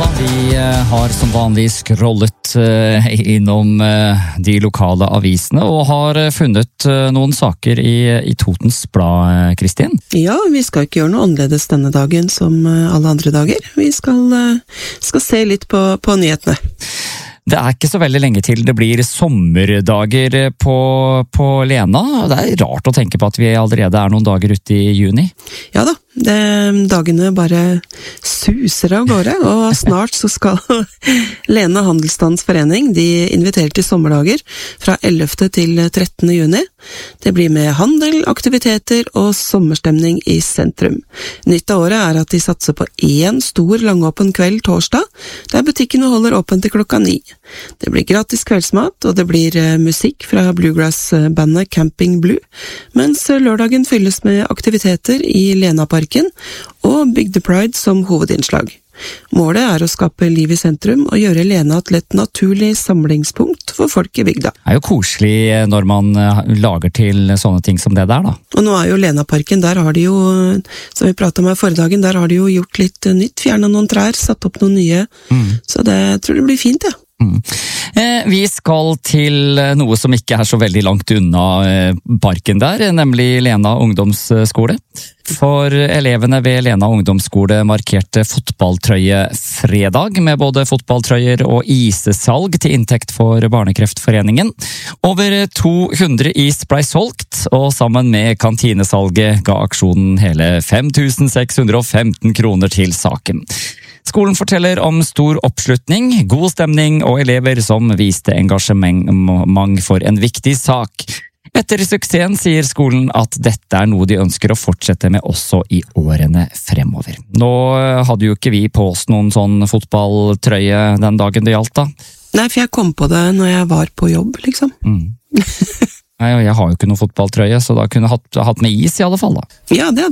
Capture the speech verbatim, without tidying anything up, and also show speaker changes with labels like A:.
A: da, vi har som vanlig scrollet innom de lokale avisene og har funnet noen saker i, i Totens Blad, Kristin.
B: Ja, vi skal ikke gjøre noe annerledes denne dagen som alle andre dager. Vi skal, skal se litt på, på nyhetene.
A: Det er ikke så veldig lenge til det blir sommerdager på, på Lena. Det er rart å tenke på at vi allerede er noen dager ute i juni.
B: Ja da, det, dagene bare suser av gårde, og snart så skal Lena Handelsstandsforening, de inviterer til sommerdager fra ellevte til trettende juni. Det blir med handel, aktiviteter og sommerstemning i sentrum. Nytt av året er at de satser på én stor langåpen kveld torsdag, der butikkene holder åpent til klokka ni. Det blir gratis kveldsmat, og det blir musikk fra bluegrass-bandet Camping Blue, mens lørdagen fylles med aktiviteter i Lenaparken og Bygdepride som hovedinnslag. Målet er å skape liv i sentrum og gjøre Lena til et naturlig samlingspunkt for folk i bygda.
A: Det er jo koselig når man lager til sånne ting som det der, da.
B: Og nå er jo Lenaparken, der har de jo, som vi pratet om her forrige dagen, der har de jo gjort litt nytt, fjernet noen trær, satt opp noen nye, mm. så det tror jeg blir fint, ja.
A: Mm. Eh, vi skal til noe som ikke er så veldig langt unna eh, parken der, nemlig Lena ungdomsskole. For elevene ved Lena ungdomsskole markerte fotballtrøyefredag med både fotballtrøyer og isesalg til inntekt for Barnekreftforeningen. Over to hundre is ble solgt, og sammen med kantinesalget ga aksjonen hele fem tusen seks hundre og femten kroner til saken. Skolen forteller om stor oppslutning, god stemning og elever som viste engasjement for en viktig sak. Etter suksessen sier skolen at dette er noe de ønsker å fortsette med også i årene fremover. Nå hadde jo ikke vi på oss noen sånn fotballtrøye den dagen det gjaldt da.
B: Nei, for jeg kom på det når jeg var på jobb, liksom.
A: Mm. Nei, jeg har jo ikke noen fotballtrøye, så da kunne jeg hatt, hatt med is i alle fall da.
B: Ja, det hadde